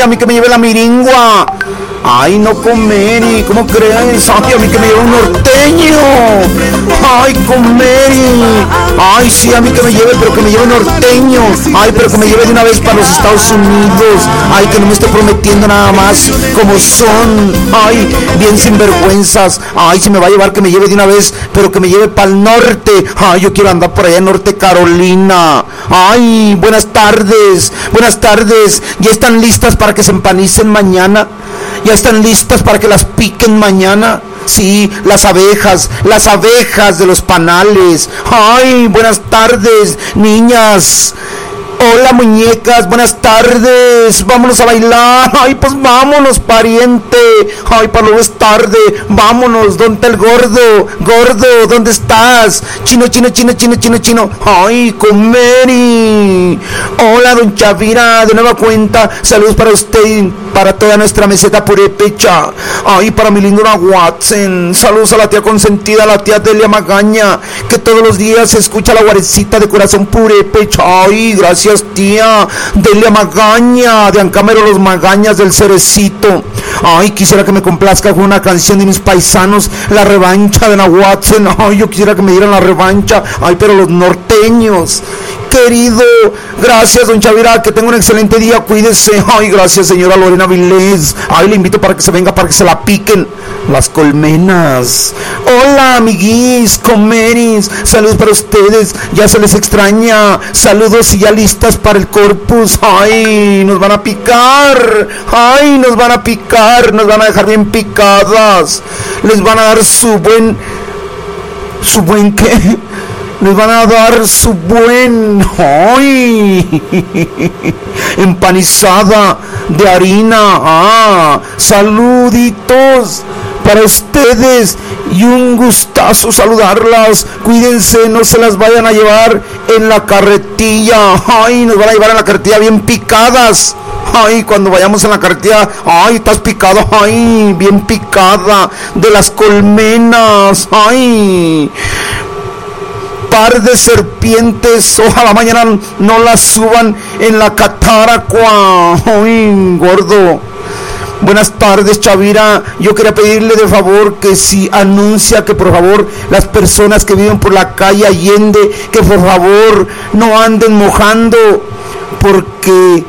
a mí que me lleve la miringua. Ay, no Mary, ¿cómo crees? Ay, a mí que me lleve un norteño. Ay, Mary. Ay, sí, a mí que me lleve, pero que me lleve norteño. Ay, pero que me lleve de una vez para los Estados Unidos. Ay, que no me esté prometiendo nada más como son. Ay, bien sinvergüenzas. Ay, si me va a llevar, que me lleve de una vez, pero que me lleve para el norte. Ay, yo quiero andar por allá en Norte Carolina. Ay, buenas tardes. Buenas tardes. ¿Ya están listas para que se empanicen mañana? ¿Ya están listas para que las piquen mañana? Sí, las abejas de los panales. Ay, buenas tardes, niñas. Hola, muñecas, buenas tardes. Vámonos a bailar. Ay, pues vámonos, pariente. Ay, para luego es tarde. Vámonos. ¿Dónde está el gordo? Gordo, ¿dónde estás? Chino. Ay, Mary. Hola, don Chavira, de nueva cuenta. Saludos para usted y para toda nuestra meseta purépecha. Ay, para mi lindo Watson. Saludos a la tía consentida, la tía Delia Magaña, que todos los días escucha la guarecita de corazón purépecha. Ay, gracias, tía Delia Magaña, de Ancámero los Magañas del Cerecito. Ay, quisiera que me complazca con una canción de mis paisanos, La Revancha de Watson. Ay, yo quisiera que me dieran la revancha. Ay, pero los norteños. Querido, gracias, don Chavira, que tenga un excelente día, cuídese. Ay, gracias, señora Lorena Vilés. Ay, le invito para que se venga, para que se la piquen las colmenas. Hola, amiguis, comeris, saludos para ustedes, ya se les extraña. Saludos y ya listas para el corpus. Ay, nos van a picar. Ay, nos van a picar, nos van a dejar bien picadas. Les van a dar su buen ¿qué? Les van a dar su buen, ¡ay! Empanizada de harina. Saluditos para ustedes y un gustazo saludarlas. Cuídense, no se las vayan a llevar en la carretilla. Ay, nos van a llevar en la carretilla bien picadas. Ay, cuando vayamos en la carretilla, ay, estás picado, ay, bien picada de las colmenas. Ay, par de serpientes, ojalá mañana no las suban en la cataracua. Ay, gordo. Buenas tardes, Chavira. Yo quería pedirle de favor que si anuncia que por favor las personas que viven por la calle Allende, que por favor no anden mojando, porque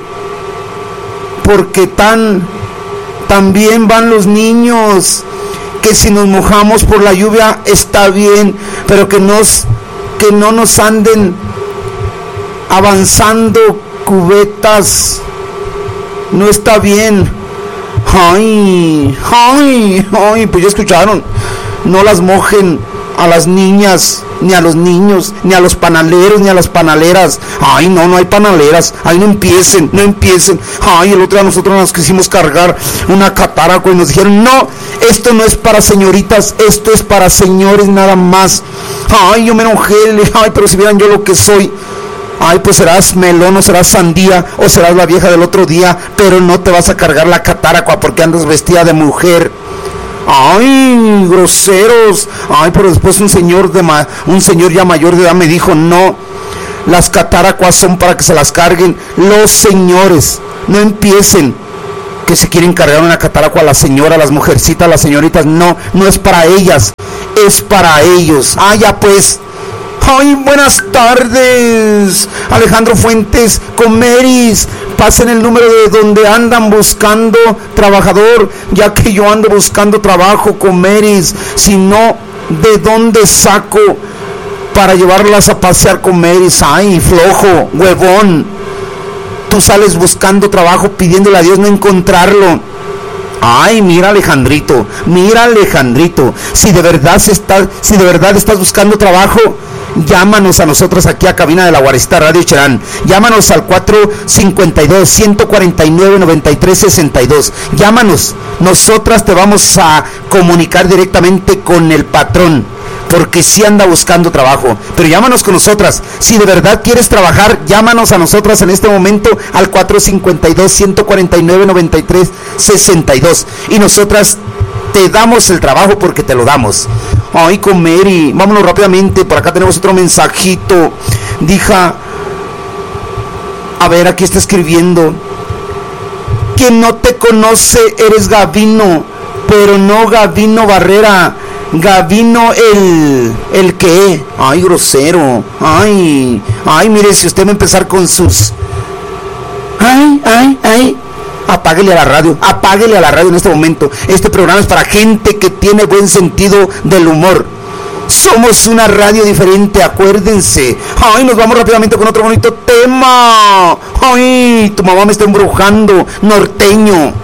también van los niños. Que si nos mojamos por la lluvia está bien, pero que no nos anden avanzando cubetas, no está bien. Ay, pues ya escucharon, no las mojen a las niñas, ni a los niños, ni a los panaleros, ni a las panaleras. Ay, no hay panaleras. Ay, no empiecen. Ay, el otro día nosotros nos quisimos cargar una cataraco y nos dijeron, no, esto no es para señoritas, esto es para señores nada más. Ay, yo me enojé, ay, pero si vieran yo lo que soy. Ay, pues serás melón o serás sandía o serás la vieja del otro día, pero no te vas a cargar la cataracua porque andas vestida de mujer. Ay, groseros. Ay, pero después un señor ya mayor de edad me dijo, no, las cataracuas son para que se las carguen los señores. No empiecen que se quieren cargar una cataracua a la señora, a las mujercitas, a las señoritas. No es para ellas, es para ellos. Ah, ya pues. Ay, buenas tardes, Alejandro Fuentes, Comeris, pasen el número de donde andan buscando trabajador, ya que yo ando buscando trabajo, Comeris. Si no, ¿de dónde saco para llevarlas a pasear, Comeris? Ay, flojo, huevón. Tú sales buscando trabajo pidiéndole a Dios no encontrarlo. Ay, mira Alejandrito, si de verdad estás buscando trabajo, llámanos a nosotros aquí a cabina de la Guarecita Radio Cherán. Llámanos al 452-149-9362. Llámanos, nosotras te vamos a comunicar directamente con el patrón, porque sí anda buscando trabajo. Pero llámanos con nosotras. Si de verdad quieres trabajar, llámanos a nosotras en este momento al 452-149-9362. Y nosotras te damos el trabajo porque te lo damos. Ay, Comeri, vámonos rápidamente. Por acá tenemos otro mensajito. Dija, a ver, aquí está escribiendo. quien no te conoce, eres Gavino, pero no Gavino Barrera, Gavino el que, ay, grosero, ay, mire, si usted va a empezar con sus, apáguele a la radio en este momento. Este programa es para gente que tiene buen sentido del humor. Somos una radio diferente, acuérdense. Ay, nos vamos rápidamente con otro bonito tema. Ay, tu mamá me está embrujando, norteño.